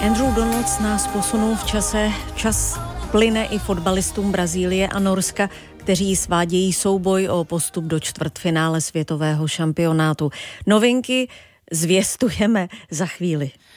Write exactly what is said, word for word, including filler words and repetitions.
Andrew Donalds nás posunul v čase. Čas plyne i fotbalistům Brazílie a Norska, kteří svádějí souboj o postup do čtvrtfinále světového šampionátu. Novinky zvěstujeme za chvíli.